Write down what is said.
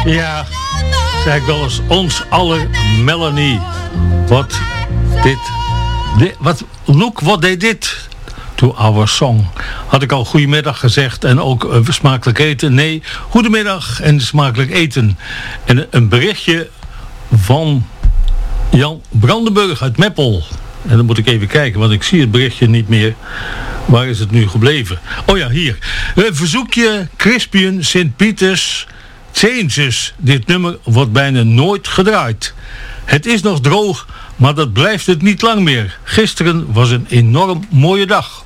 Ja, zeg ik wel eens ons aller Melanie. Look what they did to our song. Had ik al goedemiddag gezegd en ook smakelijk eten? Nee, goedemiddag en smakelijk eten. En een berichtje van Jan Brandenburg uit Meppel. En dan moet ik even kijken, want ik zie het berichtje niet meer. Waar is het nu gebleven? Oh ja, hier. Verzoekje Crispian St. Pieters Changes. Dit nummer wordt bijna nooit gedraaid. Het is nog droog, maar dat blijft het niet lang meer. Gisteren was een enorm mooie dag.